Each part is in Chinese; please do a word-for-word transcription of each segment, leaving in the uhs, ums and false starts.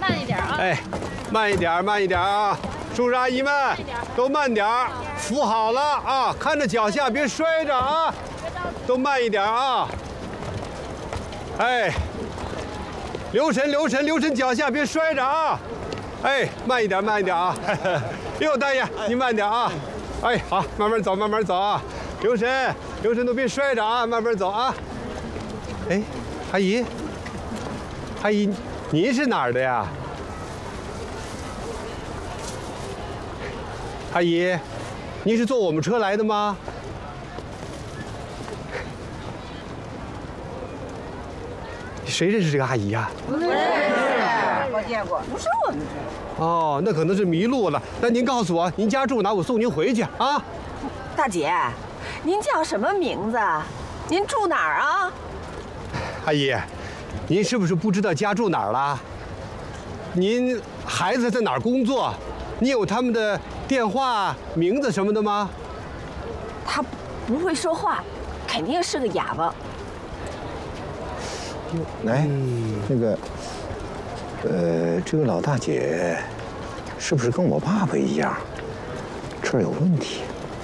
慢一点啊！ 哎，慢一点，慢一点啊！叔叔阿姨们都慢点，扶好了啊！看着脚下，别摔着啊！都慢一点啊！哎，留神，留神，留神脚下，别摔着啊！哎，慢一点，慢一点啊！哟，大爷，你慢点啊！哎，好，慢慢走，慢慢走啊！留神，留神，都别摔着啊！慢慢走啊！哎，阿姨，阿姨，您是哪儿的呀？阿姨，您是坐我们车来的吗？谁认识这个阿姨呀？ 不认识，我见过，不是我们这。 哦，那可能是迷路了。那您告诉我，您家住哪？我送您回去啊。 大姐，您叫什么名字？您住哪儿啊？ 阿姨，您是不是不知道家住哪儿了？您孩子在哪儿工作？你有他们的电话、名字什么的吗？ 他不会说话，肯定是个哑巴。 哎，那个，呃，这个老大姐，是不是跟我爸爸一样，这儿有问题？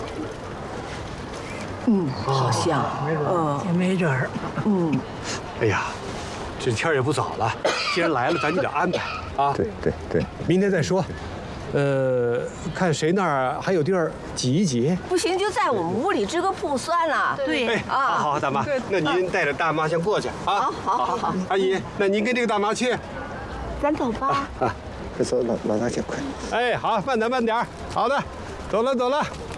嗯，好像，嗯， 也没准儿。 嗯， 哎呀，这天儿也不早了，既然来了，咱就得安排啊。 对对对， 明天再说。呃，看谁那儿还有地儿挤一挤。 不行就在我们屋里支个铺算了。 对哎，好好好，大妈，那您带着大妈先过去啊。 好，好，好，好。 阿姨，那您跟这个大妈去。 咱走吧。 啊，快走，老老大姐快。 哎，好，慢点，慢点。好的，走了，走了。